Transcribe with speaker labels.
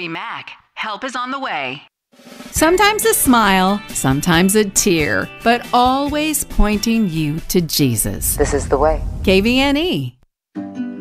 Speaker 1: Mac. Help is on the way.
Speaker 2: Sometimes a smile, sometimes a tear, but always pointing you to Jesus.
Speaker 3: This is the way.
Speaker 2: KVNE.